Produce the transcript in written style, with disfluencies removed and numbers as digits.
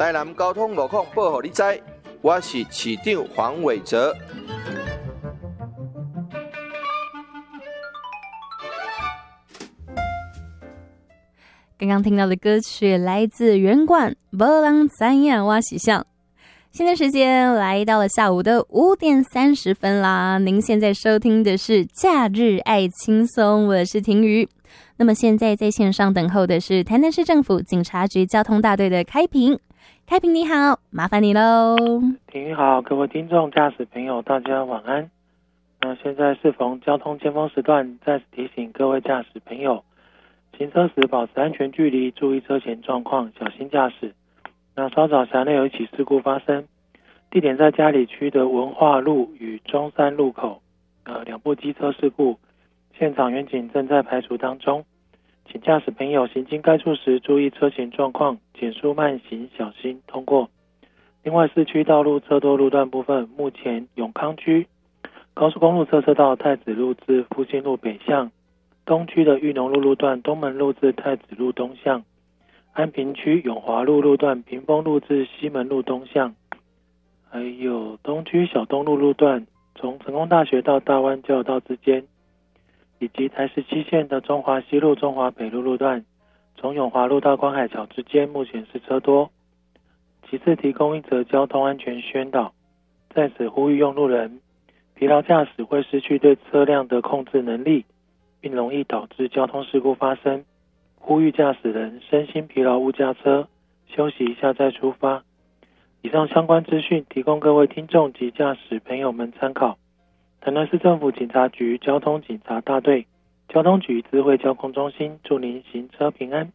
台南交通路况报给你知，我是市长黄伟哲。 刚刚听到的歌曲来自圆管，没人知影我是谁。现在时间来到了下午的5点30分啦，您现在收听的是假日爱轻松，我是婷瑜。那么现在在线上等候的是台南市政府警察局交通大队的开平。开平你好，麻烦你喽。 婷瑜好，各位听众驾驶朋友大家晚安。现在适逢交通尖峰时段，再次提醒各位驾驶朋友，行车时保持安全距离，注意车前状况，小心驾驶。稍早辖内有一起事故发生，地点在嘉里区的文化路与中山路口，两部机车事故，现场员警正在排除当中，请驾驶朋友行经该处时注意车前状况，减速慢行，小心通过。另外，市区道路车多路段部分，目前永康区高速公路侧车道太子路至复兴路北向，东区的裕农路路段东门路至太子路东向，安平区永华路路段屏风路至西门路东向，还有东区小东路路段从成功大学到大湾交流道之间，以及台17线的中华西路中华北路路段从永华路到观海桥之间，目前是车多。其次提供一则交通安全宣导，在此呼吁用路人，疲劳驾驶会失去对车辆的控制能力，并容易导致交通事故发生，呼吁驾驶人身心疲劳勿驾车，休息一下再出发。以上相关资讯提供各位听众及驾驶朋友们参考。台南市政府警察局交通警察大队交通局智慧交通中心祝您行车平安。